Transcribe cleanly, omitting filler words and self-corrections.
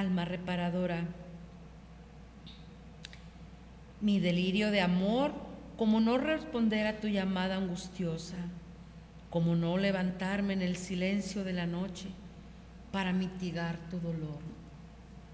alma reparadora. Mi delirio de amor, como no responder a tu llamada angustiosa, como no levantarme en el silencio de la noche para mitigar tu dolor.